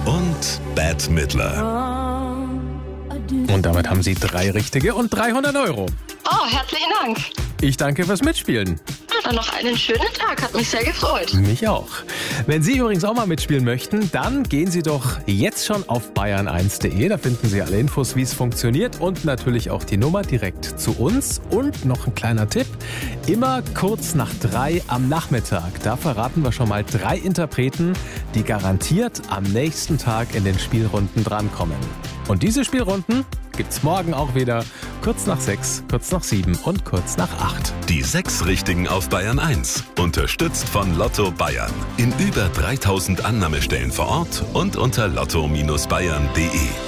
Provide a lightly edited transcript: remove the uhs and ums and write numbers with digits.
und Bette Midler. Und damit haben Sie 3 richtige und 300 €. Oh, herzlichen Dank. Ich danke fürs Mitspielen. Dann noch einen schönen Tag, hat mich sehr gefreut. Mich auch. Wenn Sie übrigens auch mal mitspielen möchten, dann gehen Sie doch jetzt schon auf bayern1.de. Da finden Sie alle Infos, wie es funktioniert und natürlich auch die Nummer direkt zu uns. Und noch ein kleiner Tipp, immer kurz nach 3 am Nachmittag. Da verraten wir schon mal 3 Interpreten, die garantiert am nächsten Tag in den Spielrunden drankommen. Und diese Spielrunden gibt's morgen auch wieder, kurz nach 6, kurz nach 7 und kurz nach 8. Die 6 Richtigen auf Bayern 1. Unterstützt von Lotto Bayern. In über 3000 Annahmestellen vor Ort und unter lotto-bayern.de.